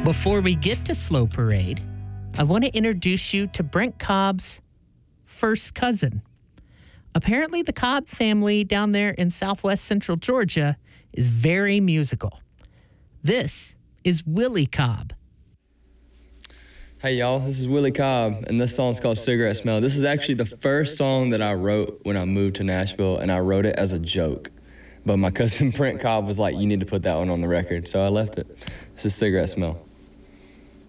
Before we get to Slow Parade, I want to introduce you to Brent Cobb's first cousin. Apparently, the Cobb family down there in southwest central Georgia is very musical. This is Willie Cobb. Hey y'all, this is Willie Cobb, and this song's called Cigarette Smell. This is actually the first song that I wrote when I moved to Nashville, and I wrote it as a joke. But my cousin Brent Cobb was like, you need to put that one on the record, so I left it. This is Cigarette Smell.